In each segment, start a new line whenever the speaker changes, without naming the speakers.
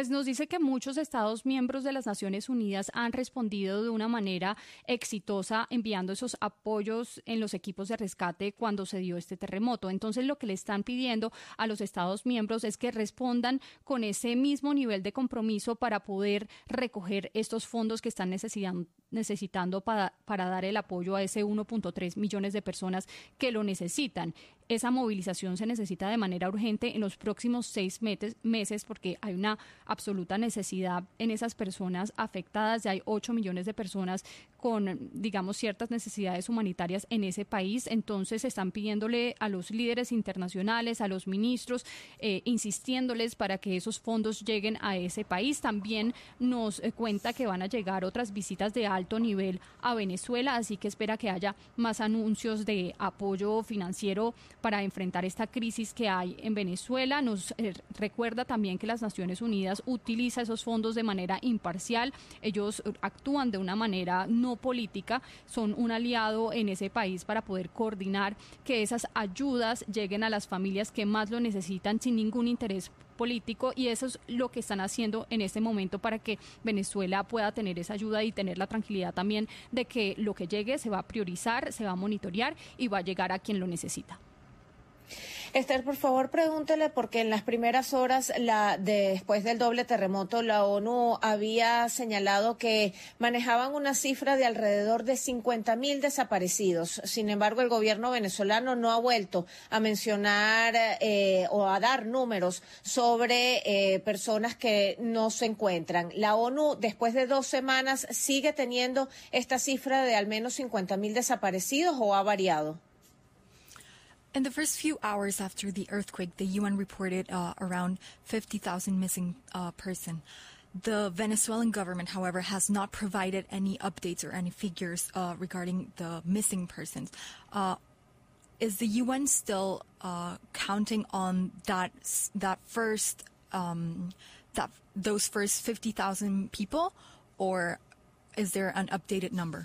Pues nos dice que muchos Estados miembros de las Naciones Unidas han respondido de una manera exitosa enviando esos apoyos en los equipos de rescate cuando se dio este terremoto. Entonces lo que le están pidiendo a los Estados miembros es que respondan con ese mismo nivel de compromiso para poder recoger estos fondos que están necesitando para dar el apoyo a ese 1.3 millones de personas que lo necesitan. Esa movilización se necesita de manera urgente en los próximos 6 meses porque hay una absoluta necesidad en esas personas afectadas. Ya hay 8 millones de personas con, digamos, ciertas necesidades humanitarias en ese país. Entonces están pidiéndole a los líderes internacionales, a los ministros, insistiéndoles para que esos fondos lleguen a ese país. También nos cuenta que van a llegar otras visitas de alto nivel a Venezuela, así que espera que haya más anuncios de apoyo financiero para enfrentar esta crisis que hay en Venezuela. Nos recuerda también que las Naciones Unidas utiliza esos fondos de manera imparcial. Ellos actúan de una manera no política, son un aliado en ese país para poder coordinar que esas ayudas lleguen a las familias que más lo necesitan sin ningún interés político, y eso es lo que están haciendo en este momento para que Venezuela pueda tener esa ayuda y tener la tranquilidad también de que lo que llegue se va a priorizar, se va a monitorear y va a llegar a quien lo necesita.
Esther, por favor, pregúntele, porque en las primeras horas después del doble terremoto, la ONU había señalado que manejaban una cifra de alrededor de 50.000 desaparecidos. Sin embargo, el gobierno venezolano no ha vuelto a mencionar o a dar números sobre personas que no se encuentran. La ONU, después de 2 semanas, ¿sigue teniendo esta cifra de al menos 50.000 desaparecidos o ha variado?
In the first few hours after the earthquake, the UN reported around 50,000 missing person. The Venezuelan government, however, has not provided any updates or any figures regarding the missing persons. Is the UN still counting on those first 50,000 people, or is there an updated number?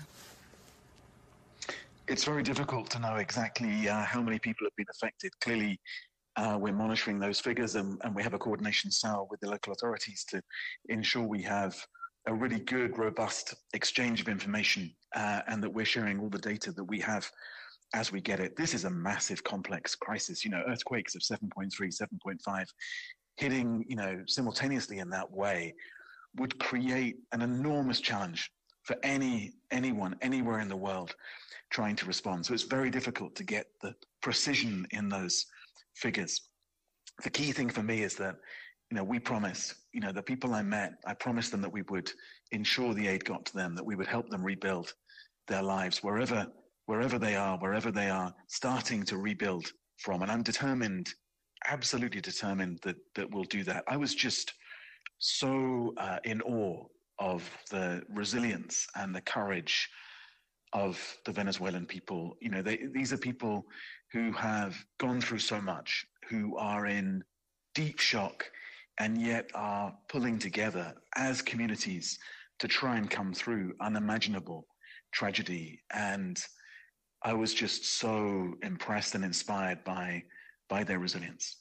It's very difficult to know exactly how many people have been affected. Clearly, we're monitoring those figures, and we have a coordination cell with the local authorities to ensure we have a really good, robust exchange of information and that we're sharing all the data that we have as we get it. This is a massive, complex crisis. You know, earthquakes of 7.3, 7.5 hitting, simultaneously in that way would create an enormous challenge for anyone, anywhere in the world trying to respond. So it's very difficult to get the precision in those figures. The key thing for me is that, we promised, the people I met, I promised them that we would ensure the aid got to them, that we would help them rebuild their lives wherever they are starting to rebuild from. And I'm determined, absolutely determined that we'll do that. I was just so in awe of the resilience and the courage of the Venezuelan people. These are people who have gone through so much, who are in deep shock, and yet are pulling together as communities to try and come through unimaginable tragedy. And I was just so impressed and inspired by their resilience.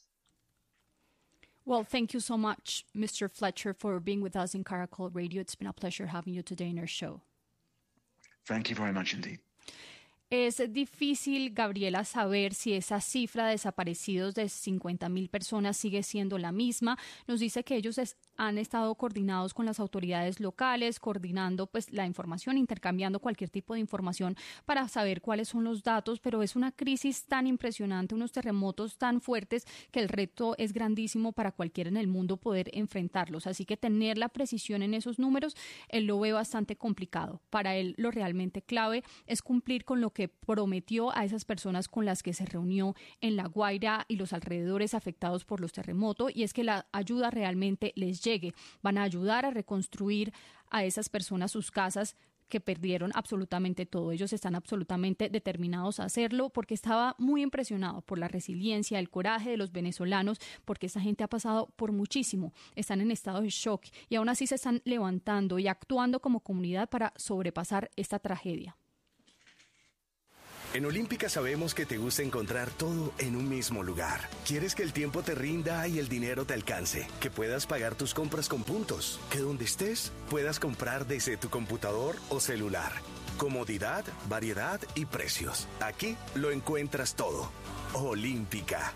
Well, thank you so much, Mr. Fletcher, for being with us in Caracol Radio. It's been a pleasure having you today in our show.
Thank you very much indeed.
Es difícil, Gabriela, saber si esa cifra de desaparecidos de 50.000 personas sigue siendo la misma. Nos dice que ellos han estado coordinados con las autoridades locales, coordinando pues la información, intercambiando cualquier tipo de información para saber cuáles son los datos, pero es una crisis tan impresionante, unos terremotos tan fuertes que el reto es grandísimo para cualquiera en el mundo poder enfrentarlos. Así que tener la precisión en esos números, él lo ve bastante complicado. Para él lo realmente clave es cumplir con lo que prometió a esas personas con las que se reunió en La Guaira y los alrededores afectados por los terremotos, y es que la ayuda realmente les llegue. Van a ayudar a reconstruir a esas personas sus casas que perdieron absolutamente todo. Ellos están absolutamente determinados a hacerlo porque estaba muy impresionado por la resiliencia, el coraje de los venezolanos, porque esta gente ha pasado por muchísimo, están en estado de shock y aún así se están levantando y actuando como comunidad para sobrepasar esta tragedia.
En Olímpica sabemos que te gusta encontrar todo en un mismo lugar. Quieres que el tiempo te rinda y el dinero te alcance, que puedas pagar tus compras con puntos, que donde estés puedas comprar desde tu computador o celular. Comodidad, variedad y precios. Aquí lo encuentras todo. Olímpica.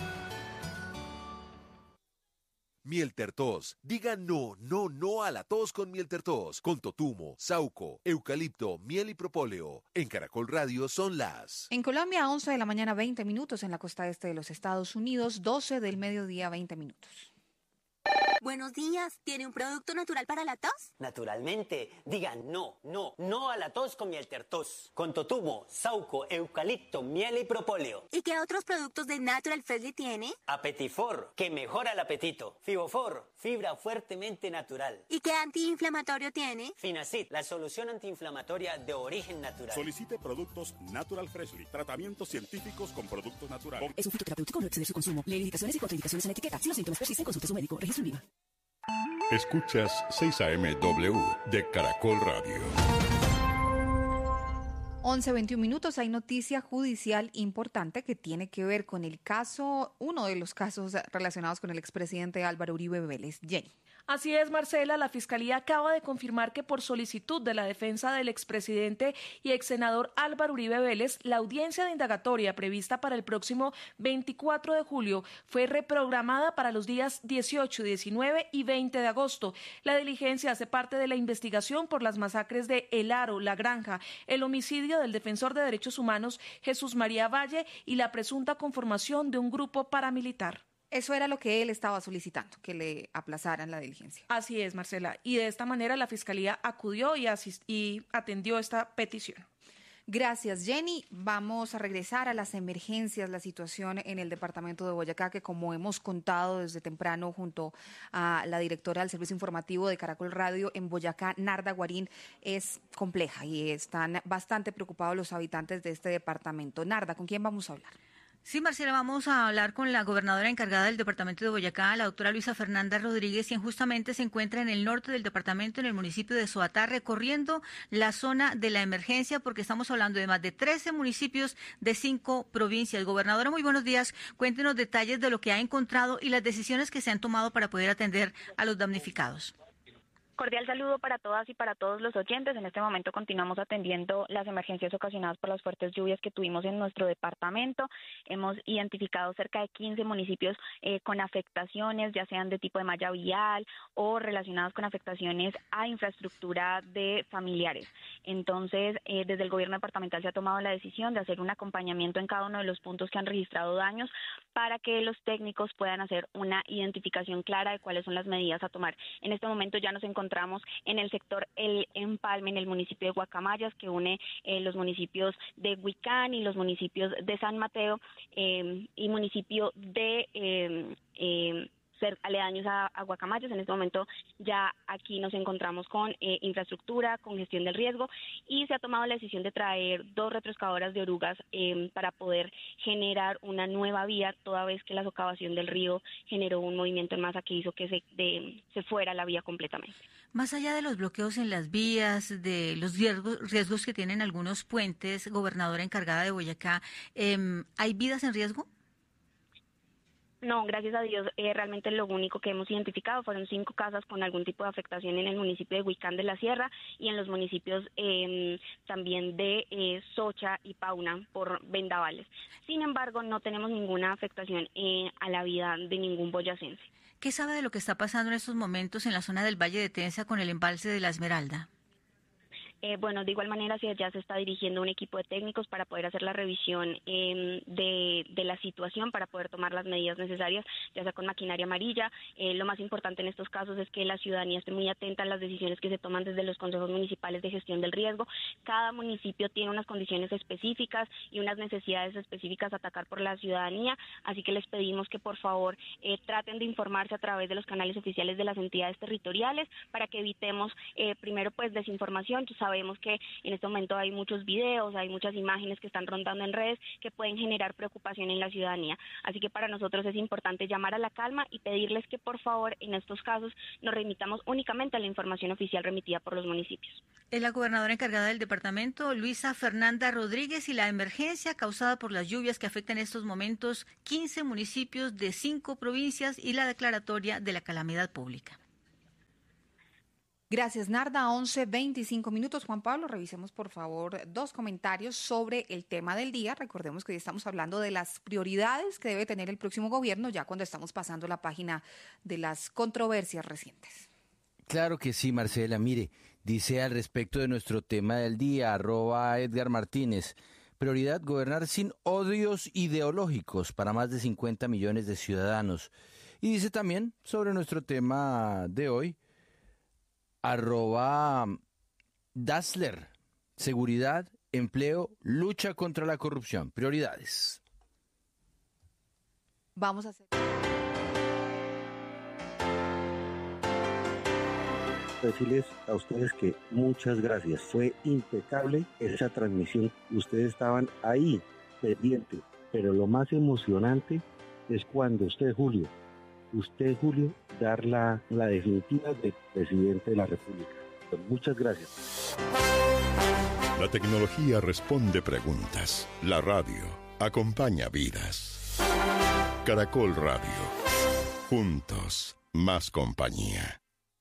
Mieltertos. Diga no, no, no a la tos con Mieltertos. Con totumo, sauco, eucalipto, miel y propóleo. En Caracol Radio son las...
En Colombia, 11 de la mañana, 20 minutos. En la costa este de los Estados Unidos, 12 del mediodía, 20 minutos.
Buenos días. ¿Tiene un producto natural para la tos?
Naturalmente. Digan no, no, no a la tos con Mieltertos. Con totumo, sauco, eucalipto, miel y propóleo.
¿Y qué otros productos de Natural Freshly tiene?
Apetifor, que mejora el apetito. Fibofor, fibra fuertemente natural.
¿Y qué antiinflamatorio tiene?
Finacid, la solución antiinflamatoria de origen natural.
Solicite productos Natural Freshly. Tratamientos científicos con productos naturales.
Es un fitoterapéutico, no excede su consumo. Lee indicaciones y contraindicaciones en la etiqueta. Si los síntomas persisten, consulte a su médico. Registro en IVA.
Escuchas 6am de Caracol Radio.
11:21 minutos. Hay noticia judicial importante que tiene que ver con el caso, uno de los casos relacionados con el expresidente Álvaro Uribe Vélez. Jenny.
Así es, Marcela, la Fiscalía acaba de confirmar que por solicitud de la defensa del expresidente y exsenador Álvaro Uribe Vélez, la audiencia de indagatoria prevista para el próximo 24 de julio fue reprogramada para los días 18, 19 y 20 de agosto. La diligencia hace parte de la investigación por las masacres de El Aro, La Granja, el homicidio del defensor de derechos humanos Jesús María Valle y la presunta conformación de un grupo paramilitar.
Eso era lo que él estaba solicitando, que le aplazaran la diligencia.
Así es, Marcela. Y de esta manera la Fiscalía acudió y atendió esta petición.
Gracias, Jenny. Vamos a regresar a las emergencias, la situación en el departamento de Boyacá, que como hemos contado desde temprano junto a la directora del Servicio Informativo de Caracol Radio en Boyacá, Narda Guarín, es compleja y están bastante preocupados los habitantes de este departamento. Narda, ¿con quién vamos a hablar?
Sí, Marcela, vamos a hablar con la gobernadora encargada del departamento de Boyacá, la doctora Luisa Fernanda Rodríguez, quien justamente se encuentra en el norte del departamento, en el municipio de Soatá, recorriendo la zona de la emergencia, porque estamos hablando de más de 13 municipios de 5 provincias. Gobernadora, muy buenos días. Cuéntenos detalles de lo que ha encontrado y las decisiones que se han tomado para poder atender a los damnificados.
Cordial saludo para todas y para todos los oyentes. En este momento continuamos atendiendo las emergencias ocasionadas por las fuertes lluvias que tuvimos en nuestro departamento. Hemos identificado cerca de 15 municipios con afectaciones, ya sean de tipo de malla vial o relacionadas con afectaciones a infraestructura de familiares. Entonces, desde el gobierno departamental se ha tomado la decisión de hacer un acompañamiento en cada uno de los puntos que han registrado daños para que los técnicos puedan hacer una identificación clara de cuáles son las medidas a tomar. En este momento ya nos encontramos en el sector El Empalme, en el municipio de Guacamayas, que une los municipios de Huicán y los municipios de San Mateo y municipio de ser aledaños a Guacamayas. En este momento ya aquí nos encontramos con infraestructura, con gestión del riesgo, y se ha tomado la decisión de traer 2 retroexcavadoras de orugas para poder generar una nueva vía, toda vez que la socavación del río generó un movimiento en masa que hizo que se fuera la vía completamente.
Más allá de los bloqueos en las vías, de los riesgos que tienen algunos puentes, gobernadora encargada de Boyacá, ¿hay vidas en riesgo?
No, gracias a Dios, realmente lo único que hemos identificado fueron 5 casas con algún tipo de afectación en el municipio de Huicán de la Sierra y en los municipios también de Socha y Pauna por vendavales. Sin embargo, no tenemos ninguna afectación a la vida de ningún boyacense.
¿Qué sabe de lo que está pasando en estos momentos en la zona del Valle de Tensa con el embalse de la Esmeralda?
Bueno, de igual manera ya se está dirigiendo un equipo de técnicos para poder hacer la revisión de la situación, para poder tomar las medidas necesarias, ya sea con maquinaria amarilla. Lo más importante en estos casos es que la ciudadanía esté muy atenta a las decisiones que se toman desde los consejos municipales de gestión del riesgo. Cada municipio tiene unas condiciones específicas y unas necesidades específicas a atacar por la ciudadanía, así que les pedimos que por favor traten de informarse a través de los canales oficiales de las entidades territoriales para que evitemos primero pues desinformación. sabemos que en este momento hay muchos videos, hay muchas imágenes que están rondando en redes que pueden generar preocupación en la ciudadanía. Así que para nosotros es importante llamar a la calma y pedirles que por favor en estos casos nos remitamos únicamente a la información oficial remitida por los municipios.
Es la gobernadora encargada del departamento, Luisa Fernanda Rodríguez, y la emergencia causada por las lluvias que afectan en estos momentos 15 municipios de 5 provincias y la declaratoria de la calamidad pública.
Gracias, Narda. 11:25 minutos. Juan Pablo, revisemos por favor 2 comentarios sobre el tema del día. Recordemos que hoy estamos hablando de las prioridades que debe tener el próximo gobierno ya cuando estamos pasando la página de las controversias recientes.
Claro que sí, Marcela. Mire, dice al respecto de nuestro tema del día, @Edgar Martínez, prioridad gobernar sin odios ideológicos para más de 50 millones de ciudadanos. Y dice también sobre nuestro tema de hoy, @Dassler, seguridad, empleo, lucha contra la corrupción, prioridades.
Vamos a hacer...
Decirles a ustedes que muchas gracias, fue impecable esa transmisión, ustedes estaban ahí pendientes, pero lo más emocionante es cuando usted Julio, dar la definitiva de presidente de la República. Pues muchas gracias.
La tecnología responde preguntas, la radio acompaña vidas. Caracol Radio, juntos, más compañía.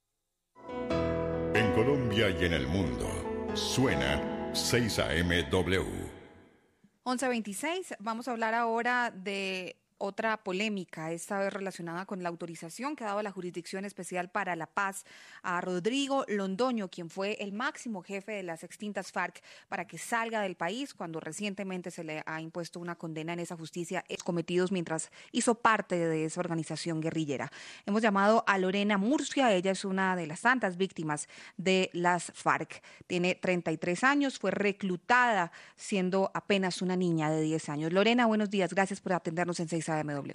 En Colombia y en el mundo, suena 6AMW.
11:26, vamos a hablar ahora de otra polémica, esta vez relacionada con la autorización que ha dado la Jurisdicción Especial para la Paz a Rodrigo Londoño, quien fue el máximo jefe de las extintas FARC, para que salga del país cuando recientemente se le ha impuesto una condena en esa justicia cometidos mientras hizo parte de esa organización guerrillera. Hemos llamado a Lorena Murcia, ella es una de las tantas víctimas de las FARC. Tiene 33 años, fue reclutada siendo apenas una niña de 10 años. Lorena, buenos días, gracias por atendernos en 6AMW.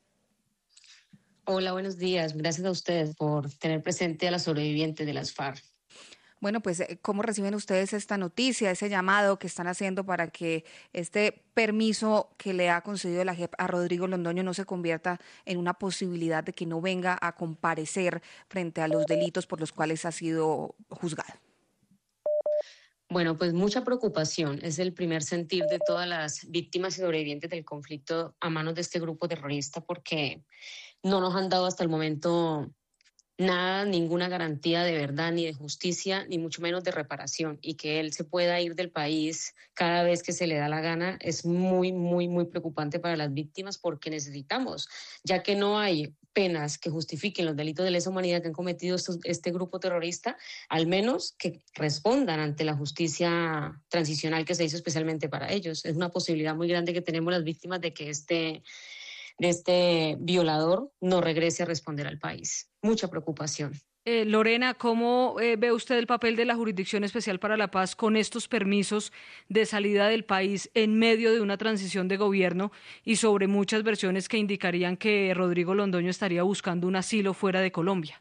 Hola, buenos días. Gracias a ustedes por tener presente a las sobrevivientes de las FARC.
Bueno, pues, ¿cómo reciben ustedes esta noticia, ese llamado que están haciendo para que este permiso que le ha concedido la JEP a Rodrigo Londoño no se convierta en una posibilidad de que no venga a comparecer frente a los delitos por los cuales ha sido juzgado?
Bueno, pues mucha preocupación. Es el primer sentir de todas las víctimas y sobrevivientes del conflicto a manos de este grupo terrorista, porque no nos han dado hasta el momento nada, ninguna garantía de verdad, ni de justicia, ni mucho menos de reparación. Y que él se pueda ir del país cada vez que se le da la gana es muy, muy, muy preocupante para las víctimas, porque necesitamos, ya que no hay penas que justifiquen los delitos de lesa humanidad que han cometido este grupo terrorista, al menos que respondan ante la justicia transicional que se hizo especialmente para ellos. Es una posibilidad muy grande que tenemos las víctimas de que este violador no regrese a responder al país. Mucha preocupación.
Lorena, ¿cómo ve usted el papel de la Jurisdicción Especial para la Paz con estos permisos de salida del país en medio de una transición de gobierno y sobre muchas versiones que indicarían que Rodrigo Londoño estaría buscando un asilo fuera de Colombia?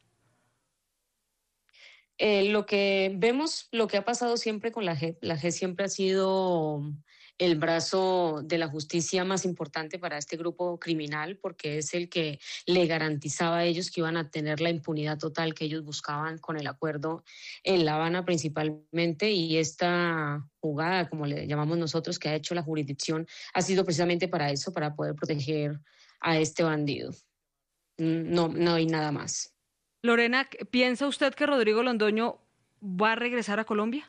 Lo que vemos, lo que ha pasado siempre con la JEP siempre ha sido el brazo de la justicia más importante para este grupo criminal, porque es el que le garantizaba a ellos que iban a tener la impunidad total que ellos buscaban con el acuerdo en La Habana principalmente, y esta jugada, como le llamamos nosotros, que ha hecho la jurisdicción, ha sido precisamente para eso, para poder proteger a este bandido. No hay nada más.
Lorena, ¿piensa usted que Rodrigo Londoño va a regresar a Colombia?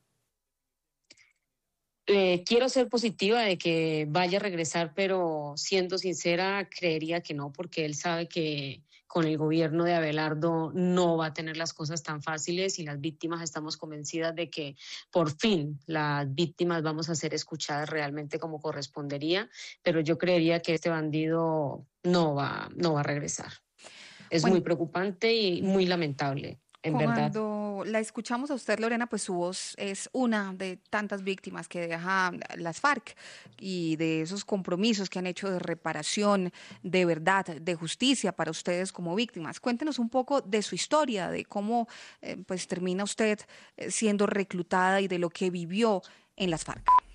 Quiero ser positiva de que vaya a regresar, pero siendo sincera, creería que no, porque él sabe que con el gobierno de Abelardo no va a tener las cosas tan fáciles, y las víctimas estamos convencidas de que por fin las víctimas vamos a ser escuchadas realmente como correspondería, pero yo creería que este bandido no va a regresar. Es muy preocupante y muy lamentable, en verdad.
Cuando la escuchamos a usted, Lorena, pues su voz es una de tantas víctimas que deja las FARC y de esos compromisos que han hecho de reparación, de verdad, de justicia para ustedes como víctimas. Cuéntenos un poco de su historia, de cómo pues termina usted siendo reclutada y de lo que vivió en las FARC.